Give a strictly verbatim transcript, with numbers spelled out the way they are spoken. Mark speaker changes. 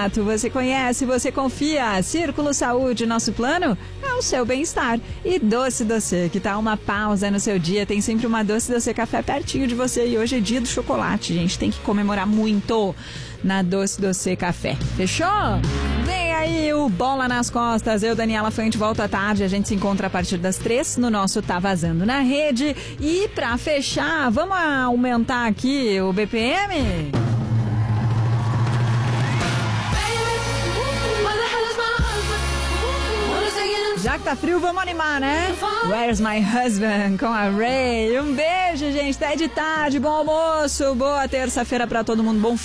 Speaker 1: barato, você conhece, você confia. Círculo Saúde, nosso plano é o seu bem-estar. E Doce Doce, que tá uma pausa no seu dia, tem sempre uma Doce Doce Café pertinho de você. E hoje é dia do chocolate, gente, tem que comemorar muito na Doce Doce Café. Fechou? Vem aí o Bola nas Costas. Eu, Daniela Fante, volto à tarde. A gente se encontra a partir das três no nosso Tá Vazando na Rede. E pra fechar, vamos aumentar aqui o B P M? Já que tá frio, vamos animar, né? Where's My Husband com a Ray. Um beijo, gente. Até de tarde. Bom almoço. Boa terça-feira pra todo mundo. Bom